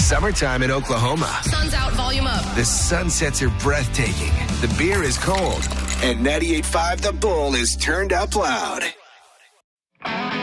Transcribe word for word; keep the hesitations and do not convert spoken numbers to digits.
summertime in Oklahoma. Sun's out, volume up. The sunsets are breathtaking. The beer is cold. And ninety-eight point five The Bull is turned up loud.